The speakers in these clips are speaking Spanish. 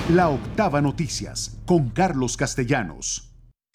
La Octava Noticias, con Carlos Castellanos.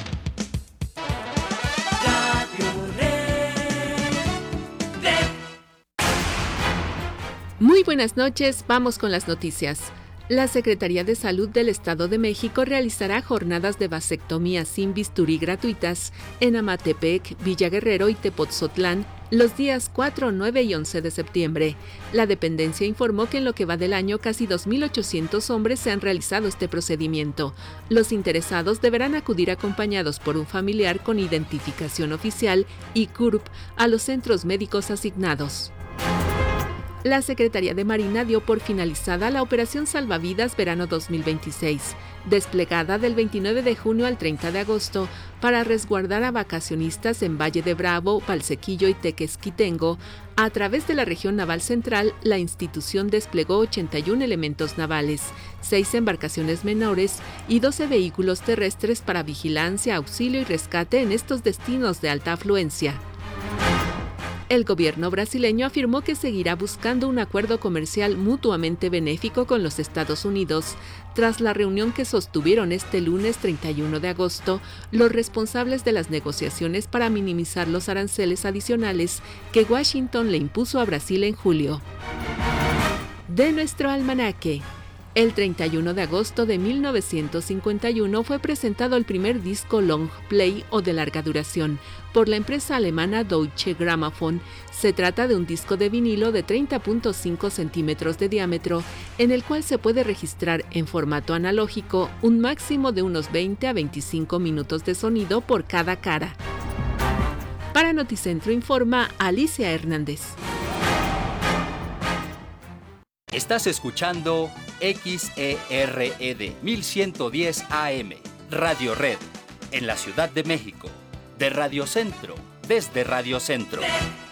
Muy buenas noches, vamos con las noticias. La Secretaría de Salud del Estado de México realizará jornadas de vasectomía sin bisturí gratuitas en Amatepec, Villa Guerrero y Tepoztlán los días 4, 9 y 11 de septiembre. La dependencia informó que en lo que va del año casi 2.800 hombres se han realizado este procedimiento. Los interesados deberán acudir acompañados por un familiar con identificación oficial y CURP a los centros médicos asignados. La Secretaría de Marina dio por finalizada la Operación Salvavidas Verano 2026, desplegada del 29 de junio al 30 de agosto para resguardar a vacacionistas en Valle de Bravo, Valsequillo y Tequesquitengo. A través de la región naval central, la institución desplegó 81 elementos navales, 6 embarcaciones menores y 12 vehículos terrestres para vigilancia, auxilio y rescate en estos destinos de alta afluencia. El gobierno brasileño afirmó que seguirá buscando un acuerdo comercial mutuamente benéfico con los Estados Unidos, tras la reunión que sostuvieron este lunes 31 de agosto los responsables de las negociaciones para minimizar los aranceles adicionales que Washington le impuso a Brasil en julio. De nuestro almanaque. El 31 de agosto de 1951 fue presentado el primer disco long play o de larga duración por la empresa alemana Deutsche Grammophon. Se trata de un disco de vinilo de 30.5 centímetros de diámetro, en el cual se puede registrar en formato analógico un máximo de unos 20 a 25 minutos de sonido por cada cara. Para Noticentro informa Alicia Hernández. Estás escuchando XERED 1110 AM, Radio Red, en la Ciudad de México, de Radio Centro, desde Radio Centro.